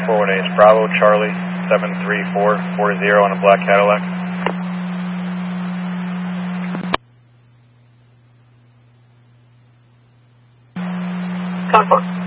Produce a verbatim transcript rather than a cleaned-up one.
four one eight, Bravo Charlie seven three four four zero on a black Cadillac. Code four.